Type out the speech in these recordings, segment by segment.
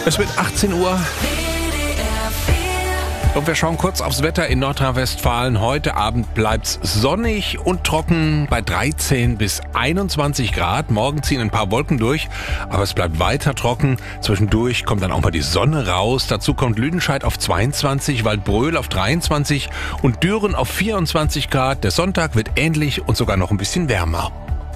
Es wird 18 Uhr. Und wir schauen kurz aufs Wetter in Nordrhein-Westfalen. Heute Abend bleibt's sonnig und trocken bei 13 bis 21 Grad. Morgen ziehen ein paar Wolken durch, aber es bleibt weiter trocken. Zwischendurch kommt dann auch mal die Sonne raus. Dazu kommt Lüdenscheid auf 22, Waldbröl auf 23 und Düren auf 24 Grad. Der Sonntag wird ähnlich und sogar noch ein bisschen wärmer.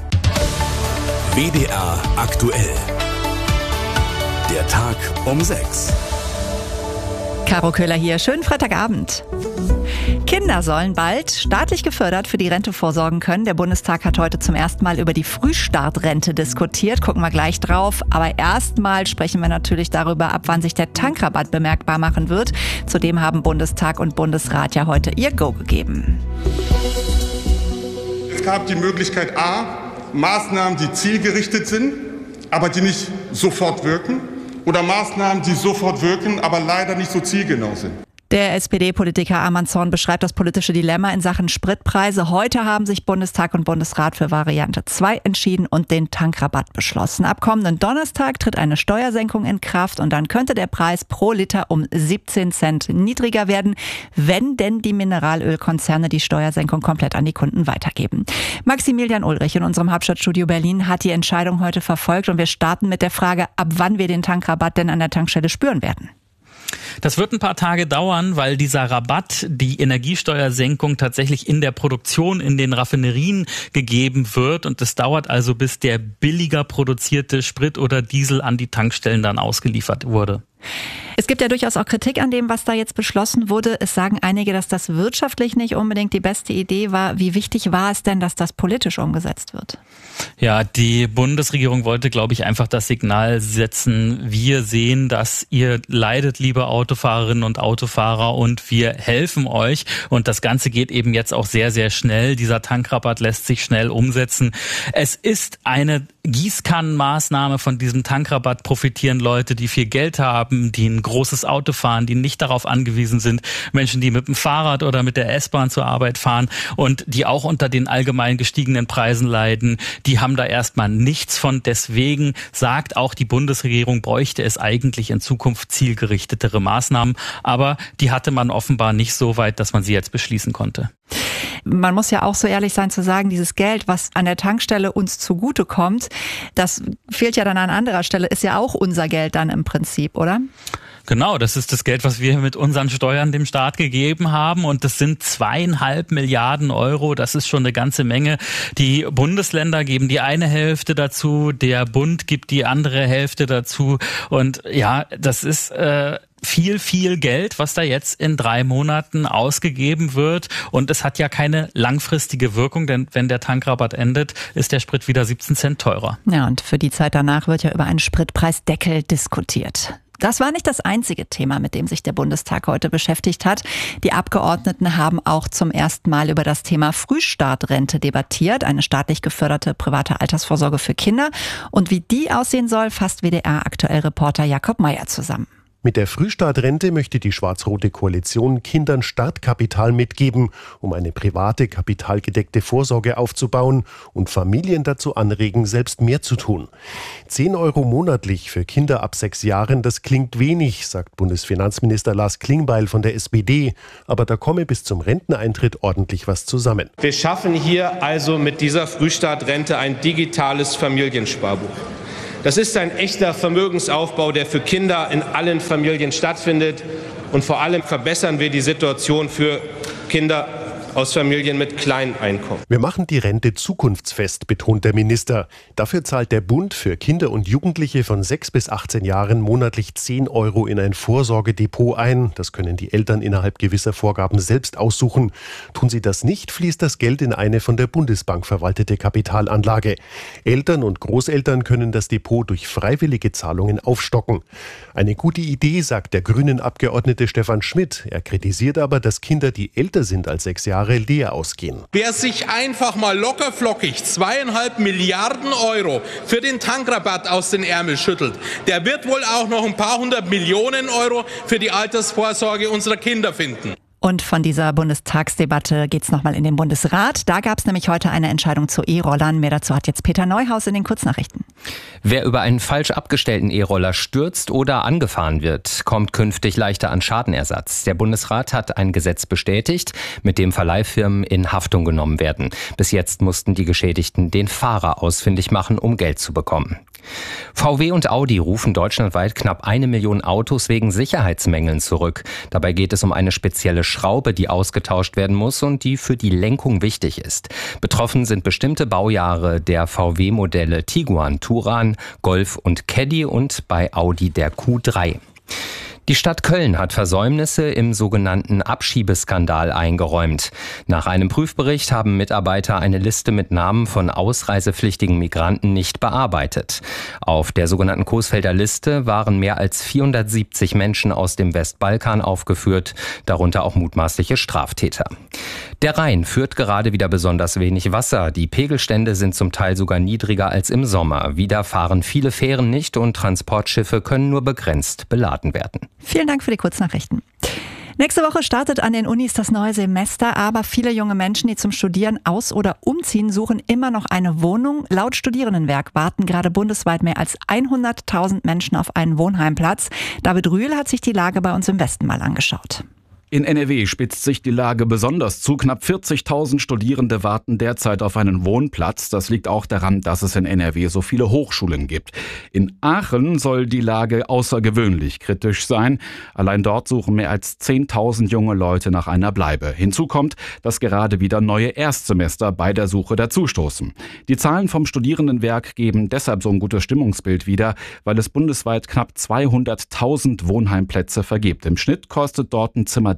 WDR aktuell. Der Tag um 6. Caro Köhler hier. Schönen Freitagabend. Kinder sollen bald staatlich gefördert für die Rente vorsorgen können. Der Bundestag hat heute zum ersten Mal über die Frühstartrente diskutiert. Gucken wir gleich drauf. Aber erstmal sprechen wir natürlich darüber, ab wann sich der Tankrabatt bemerkbar machen wird. Zudem haben Bundestag und Bundesrat ja heute ihr Go gegeben. Es gab die Möglichkeit A, Maßnahmen, die zielgerichtet sind, aber die nicht sofort wirken. Oder Maßnahmen, die sofort wirken, aber leider nicht so zielgenau sind. Der SPD-Politiker Arman Zorn beschreibt das politische Dilemma in Sachen Spritpreise. Heute haben sich Bundestag und Bundesrat für Variante 2 entschieden und den Tankrabatt beschlossen. Ab kommenden Donnerstag tritt eine Steuersenkung in Kraft und dann könnte der Preis pro Liter um 17 Cent niedriger werden, wenn denn die Mineralölkonzerne die Steuersenkung komplett an die Kunden weitergeben. Maximilian Ulrich in unserem Hauptstadtstudio Berlin hat die Entscheidung heute verfolgt und wir starten mit der Frage, ab wann wir den Tankrabatt denn an der Tankstelle spüren werden. Das wird ein paar Tage dauern, weil dieser Rabatt, die Energiesteuersenkung tatsächlich in der Produktion, in den Raffinerien gegeben wird. Und es dauert also, bis der billiger produzierte Sprit oder Diesel an die Tankstellen dann ausgeliefert wurde. Es gibt ja durchaus auch Kritik an dem, was da jetzt beschlossen wurde. Es sagen einige, dass das wirtschaftlich nicht unbedingt die beste Idee war. Wie wichtig war es denn, dass das politisch umgesetzt wird? Ja, die Bundesregierung wollte, glaube ich, einfach das Signal setzen, wir sehen, dass ihr leidet, liebe Autofahrerinnen und Autofahrer, und wir helfen euch. Und das Ganze geht eben jetzt auch sehr, sehr schnell. Dieser Tankrabatt lässt sich schnell umsetzen. Es ist eine Gießkannenmaßnahme. Von diesem Tankrabatt profitieren Leute, die viel Geld haben, die ein großes Auto fahren, die nicht darauf angewiesen sind, Menschen, die mit dem Fahrrad oder mit der S-Bahn zur Arbeit fahren und die auch unter den allgemein gestiegenen Preisen leiden, die haben da erstmal nichts von. Deswegen sagt auch die Bundesregierung, bräuchte es eigentlich in Zukunft zielgerichtetere Maßnahmen, aber die hatte man offenbar nicht so weit, dass man sie jetzt beschließen konnte. Man muss ja auch so ehrlich sein zu sagen, dieses Geld, was an der Tankstelle uns zugutekommt, das fehlt ja dann an anderer Stelle, ist ja auch unser Geld dann im Prinzip, oder? Genau, das ist das Geld, was wir mit unseren Steuern dem Staat gegeben haben, und das sind 2,5 Milliarden Euro. Das ist schon eine ganze Menge. Die Bundesländer geben die eine Hälfte dazu, der Bund gibt die andere Hälfte dazu, und ja, das ist viel, viel Geld, was da jetzt in 3 Monaten ausgegeben wird, und es hat ja keine langfristige Wirkung, denn wenn der Tankrabatt endet, ist der Sprit wieder 17 Cent teurer. Ja, und für die Zeit danach wird ja über einen Spritpreisdeckel diskutiert. Das war nicht das einzige Thema, mit dem sich der Bundestag heute beschäftigt hat. Die Abgeordneten haben auch zum ersten Mal über das Thema Frühstartrente debattiert, eine staatlich geförderte private Altersvorsorge für Kinder. Und wie die aussehen soll, fasst WDR-Aktuell-Reporter Jakob Meyer zusammen. Mit der Frühstartrente möchte die schwarz-rote Koalition Kindern Startkapital mitgeben, um eine private, kapitalgedeckte Vorsorge aufzubauen und Familien dazu anregen, selbst mehr zu tun. 10 Euro monatlich für Kinder ab 6 Jahren, das klingt wenig, sagt Bundesfinanzminister Lars Klingbeil von der SPD. Aber da komme bis zum Renteneintritt ordentlich was zusammen. Wir schaffen hier also mit dieser Frühstartrente ein digitales Familiensparbuch. Das ist ein echter Vermögensaufbau, der für Kinder in allen Familien stattfindet. Und vor allem verbessern wir die Situation für Kinder aus Familien mit kleinen Einkommen. Wir machen die Rente zukunftsfest, betont der Minister. Dafür zahlt der Bund für Kinder und Jugendliche von 6 bis 18 Jahren monatlich 10 Euro in ein Vorsorgedepot ein. Das können die Eltern innerhalb gewisser Vorgaben selbst aussuchen. Tun sie das nicht, fließt das Geld in eine von der Bundesbank verwaltete Kapitalanlage. Eltern und Großeltern können das Depot durch freiwillige Zahlungen aufstocken. Eine gute Idee, sagt der Grünen-Abgeordnete Stefan Schmidt. Er kritisiert aber, dass Kinder, die älter sind als 6 Jahre, leer ausgehen. Wer sich einfach mal lockerflockig 2,5 Milliarden Euro für den Tankrabatt aus den Ärmel schüttelt, der wird wohl auch noch ein paar 100 Millionen Euro für die Altersvorsorge unserer Kinder finden. Und von dieser Bundestagsdebatte geht's nochmal in den Bundesrat. Da gab es nämlich heute eine Entscheidung zu E-Rollern. Mehr dazu hat jetzt Peter Neuhaus in den Kurznachrichten. Wer über einen falsch abgestellten E-Roller stürzt oder angefahren wird, kommt künftig leichter an Schadenersatz. Der Bundesrat hat ein Gesetz bestätigt, mit dem Verleihfirmen in Haftung genommen werden. Bis jetzt mussten die Geschädigten den Fahrer ausfindig machen, um Geld zu bekommen. VW und Audi rufen deutschlandweit knapp 1 Million Autos wegen Sicherheitsmängeln zurück. Dabei geht es um eine spezielle Schraube, die ausgetauscht werden muss und die für die Lenkung wichtig ist. Betroffen sind bestimmte Baujahre der VW-Modelle Tiguan, Touran, Golf und Caddy und bei Audi der Q3. Die Stadt Köln hat Versäumnisse im sogenannten Abschiebeskandal eingeräumt. Nach einem Prüfbericht haben Mitarbeiter eine Liste mit Namen von ausreisepflichtigen Migranten nicht bearbeitet. Auf der sogenannten Coesfelder Liste waren mehr als 470 Menschen aus dem Westbalkan aufgeführt, darunter auch mutmaßliche Straftäter. Der Rhein führt gerade wieder besonders wenig Wasser. Die Pegelstände sind zum Teil sogar niedriger als im Sommer. Wieder fahren viele Fähren nicht und Transportschiffe können nur begrenzt beladen werden. Vielen Dank für die Kurznachrichten. Nächste Woche startet an den Unis das neue Semester, aber viele junge Menschen, die zum Studieren aus- oder umziehen, suchen immer noch eine Wohnung. Laut Studierendenwerk warten gerade bundesweit mehr als 100.000 Menschen auf einen Wohnheimplatz. David Rühl hat sich die Lage bei uns im Westen mal angeschaut. In NRW spitzt sich die Lage besonders zu. Knapp 40.000 Studierende warten derzeit auf einen Wohnplatz. Das liegt auch daran, dass es in NRW so viele Hochschulen gibt. In Aachen soll die Lage außergewöhnlich kritisch sein. Allein dort suchen mehr als 10.000 junge Leute nach einer Bleibe. Hinzu kommt, dass gerade wieder neue Erstsemester bei der Suche dazustoßen. Die Zahlen vom Studierendenwerk geben deshalb so ein gutes Stimmungsbild wieder, weil es bundesweit knapp 200.000 Wohnheimplätze vergibt. Im Schnitt kostet dort ein Zimmer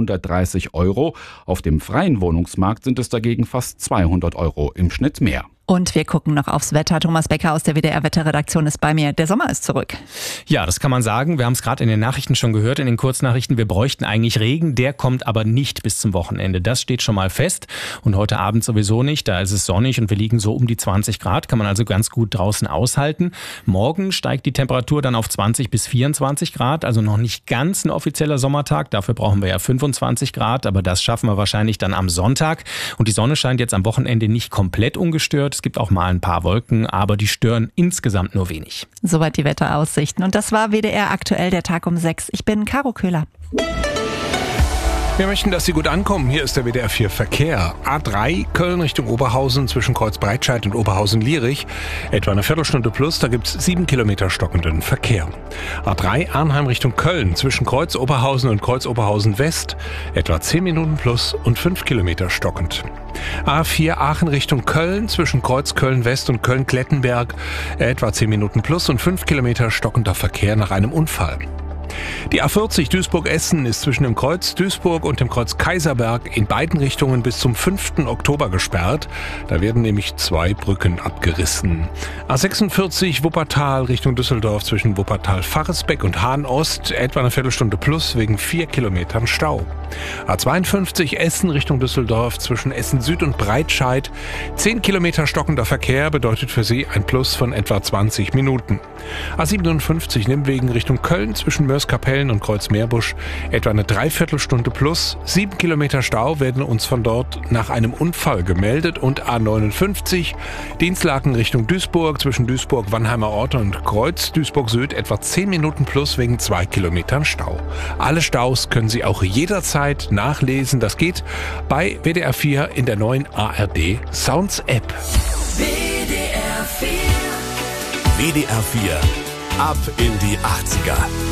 330 €. Auf dem freien Wohnungsmarkt sind es dagegen fast 200 € im Schnitt mehr. Und wir gucken noch aufs Wetter. Thomas Becker aus der WDR-Wetterredaktion ist bei mir. Der Sommer ist zurück. Ja, das kann man sagen. Wir haben es gerade in den Nachrichten schon gehört, in den Kurznachrichten. Wir bräuchten eigentlich Regen. Der kommt aber nicht bis zum Wochenende. Das steht schon mal fest. Und heute Abend sowieso nicht. Da ist es sonnig und wir liegen so um die 20 Grad. Kann man also ganz gut draußen aushalten. Morgen steigt die Temperatur dann auf 20 bis 24 Grad. Also noch nicht ganz ein offizieller Sommertag. Dafür brauchen wir ja 25 Grad. Aber das schaffen wir wahrscheinlich dann am Sonntag. Und die Sonne scheint jetzt am Wochenende nicht komplett ungestört. Es gibt auch mal ein paar Wolken, aber die stören insgesamt nur wenig. Soweit die Wetteraussichten. Und das war WDR aktuell, der Tag um 6. Ich bin Caro Köhler. Wir möchten, dass Sie gut ankommen. Hier ist der WDR 4 Verkehr. A3 Köln Richtung Oberhausen zwischen Kreuz Breitscheid und Oberhausen-Lierich. Etwa eine Viertelstunde plus, da gibt es 7 Kilometer stockenden Verkehr. A3 Arnheim Richtung Köln zwischen Kreuz Oberhausen und Kreuz Oberhausen West. Etwa 10 Minuten plus und 5 Kilometer stockend. A4 Aachen Richtung Köln zwischen Kreuz Köln West und Köln Klettenberg. Etwa 10 Minuten plus und 5 Kilometer stockender Verkehr nach einem Unfall. Die A40 Duisburg-Essen ist zwischen dem Kreuz Duisburg und dem Kreuz Kaiserberg in beiden Richtungen bis zum 5. Oktober gesperrt. Da werden nämlich 2 Brücken abgerissen. A46 Wuppertal Richtung Düsseldorf zwischen Wuppertal-Faresbeck und Hahn-Ost etwa eine Viertelstunde plus wegen 4 Kilometern Stau. A52 Essen Richtung Düsseldorf zwischen Essen-Süd und Breitscheid. 10 Kilometer stockender Verkehr bedeutet für Sie ein Plus von etwa 20 Minuten. A57 Nimwegen Richtung Köln zwischen Mörs-Kapellen und Kreuz-Meerbusch etwa eine Dreiviertelstunde plus. 7 Kilometer Stau werden uns von dort nach einem Unfall gemeldet. Und A59 Dienstlaken Richtung Duisburg zwischen Duisburg-Wannheimer Ort und Kreuz Duisburg-Süd etwa 10 Minuten plus wegen 2 Kilometern Stau. Alle Staus können Sie auch jederzeit nachlesen. Das geht bei WDR 4 in der neuen ARD Sounds App. WDR 4 ab in die 80er.